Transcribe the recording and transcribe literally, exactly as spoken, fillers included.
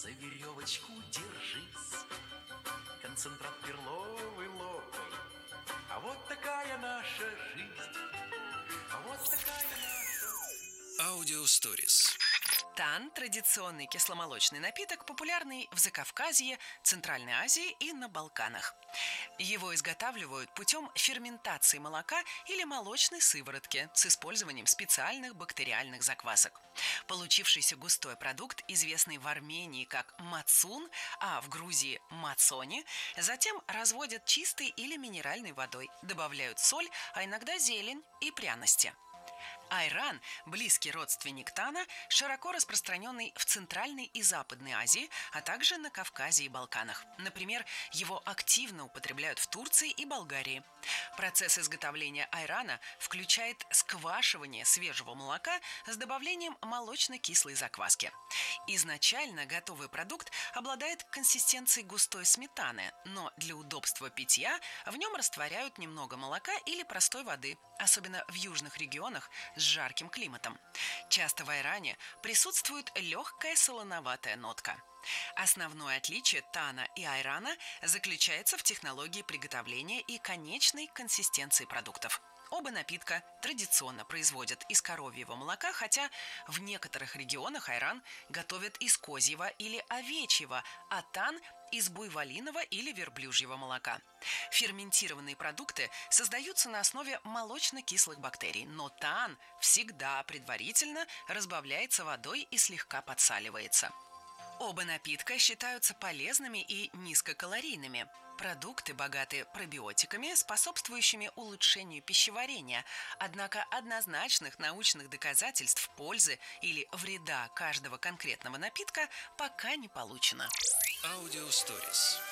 За веревочку держись, концентрат перловый лопай. А вот такая наша жизнь, а вот такая наша... Аудиосторис. Тан – традиционный кисломолочный напиток, популярный в Закавказье, Центральной Азии и на Балканах. Его изготавливают путем ферментации молока или молочной сыворотки с использованием специальных бактериальных заквасок. Получившийся густой продукт, известный в Армении как мацун, а в Грузии – мацони, затем разводят чистой или минеральной водой, добавляют соль, а иногда зелень и пряности. Айран, близкий родственник тана, широко распространенный в Центральной и Западной Азии, а также на Кавказе и Балканах. Например, его активно употребляют в Турции и Болгарии. Процесс изготовления айрана включает сквашивание свежего молока с добавлением молочно-кислой закваски. Изначально готовый продукт обладает консистенцией густой сметаны, но для удобства питья в нем растворяют немного молока или простой воды, особенно в южных регионах с жарким климатом. Часто в айране присутствует легкая солоноватая нотка. Основное отличие тана и айрана заключается в технологии приготовления и конечной консистенции продуктов. Оба напитка традиционно производят из коровьего молока, хотя в некоторых регионах айран готовят из козьего или овечьего, а тан – из буйволиного или верблюжьего молока. Ферментированные продукты создаются на основе молочно-кислых бактерий, но тан всегда предварительно разбавляется водой и слегка подсаливается. Оба напитка считаются полезными и низкокалорийными. Продукты богаты пробиотиками, способствующими улучшению пищеварения, однако однозначных научных доказательств пользы или вреда каждого конкретного напитка пока не получено. Аудиосторис.